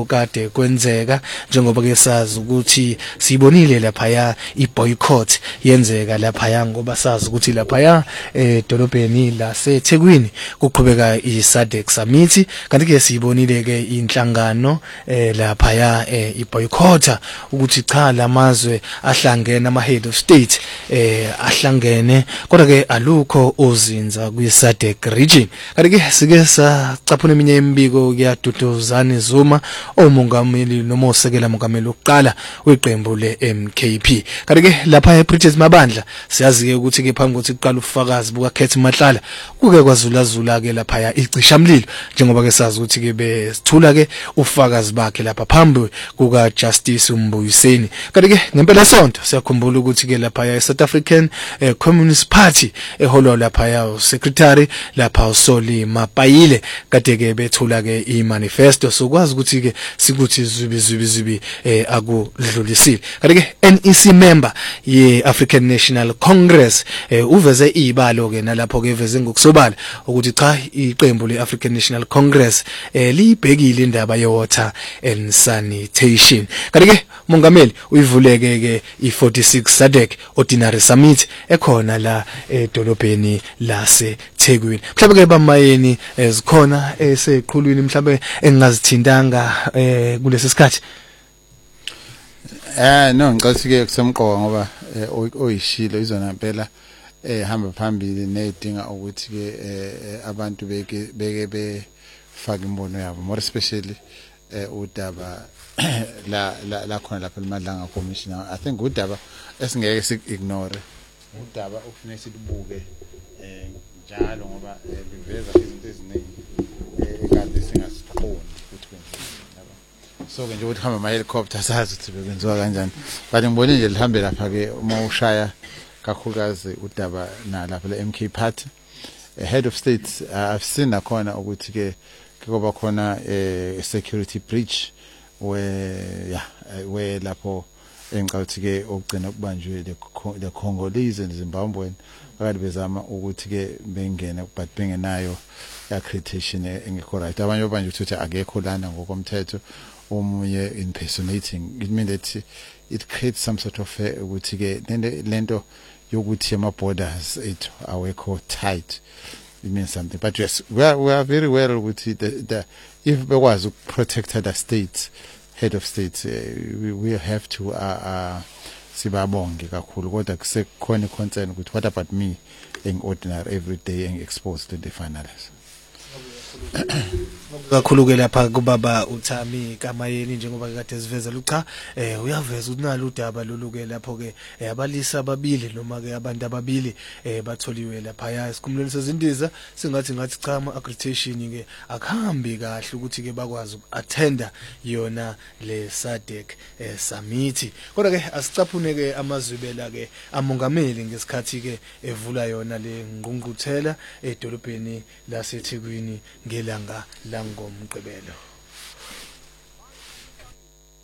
okade kwenzeka njengoba ke sazi ukuthi sibonile lapha ya iboycott yenzeka lapha ya ngoba sazi ukuthi lapha ya edolobheni laseThekwini kuqhubeka iSADC summit kanti ke sibonile ke inhlangano lapha ya iboycott ukuthi cha lamazwe ahlangene ama head of state ahlangene kodwa ke alukho ozinza kwiSADC region kanti ke sike sacaphuna eminye imibiko kuyaduduzana Zuma omongameli noma osekela mongameli oqala weqembu leMKP kanti ke lapha eBridges Mabandla siyazi ke ukuthi ke phambi kokuthi kuqala ufakazi buka Khethi Matlala kuke kwazulazula ke lapha ya icishamlilo njengoba ke sazi ukuthi ke besithula ke ufakazi bakhe lapha phambi kuka Justice Mbuyiseni kanti ke ngempela sonto siyakhumbula ukuthi ke lapha ya South African Communist Party eholwa lapha ya secretary lapha uSoli Mapayile kade ke bethula ke imanifesto sokwazi ukuthi ke sikuthi zubi akudlulisile kanti ke NEC member ye African National Congress uveze ibalo ke nalapho ke veze ngokusobala ukuthi cha iqembu leAfrican National Congress libhekile indaba yewater and sanitation kanti ke mongameli uyivuleke ke i46 SADC ordinary summit ekhona la edolobheni laseThekwini mhlawumbe ke bamayeni zikhona eseqhulwini mhlawumbe engazithindanga kulesi sikhathi no ngicela ke kusemqoka ngoba oyishilo izona impela hamba phambili nedinga ukuthi ke abantu beke befaka imbono yabo more especially udaba la khona lapha eMadlanga commissioner I think udaba esingeke sikignore udaba okufanele sibuke njalo ngoba liveza izinto eziningi ekade singasiqondi ukuthi kwenzeka so ke nje ukuthi hamba ama helicopter sazi ukuthi bekwenziwa kanjani but ngibone nje lihambe lapha ke uma ushaya kakhulukazi udaba nalapha leMK party head of state I've seen akhona ukuthi ke kuba khona security breach where lapho engicauthi ke okugcina kubanjwe le Congolese neZimbabwean akade bezama ukuthi ke bengene but bengenayo accreditation engekho right abanye banje ukuthi akekho lana ngokomthetho omunye impersonating it means that it creates some sort of ukuthi ke lento yokuthi ama borders ethu awekho tight it means something but yes we are very well ukuthi the if bekwazi ukuprotect other states head of state we have to sibabonge kakhulu kodwa kusekhona concern ukuthi what about me in ordinary everyday and exposed to the finalists kakhulu ke lapha kubaba uThami Kamayeni njengoba kade siveza lucha uyaveza ukuthi nalo udaba loluke lapho ke abalisa ababili noma ke abantu ababili batholiwe lapha ya isikhumulweni sezindiza singathi cha ama accreditation ke akuhambi kahle ukuthi ke bakwazi ukattenda yona le SADC summit kodwa ke asicaphune ke amazwibela ke amongameli ngesikhathi ke evula yona le ngqungquthela edolobheni laseThekwini ngelanga langomgqibelo.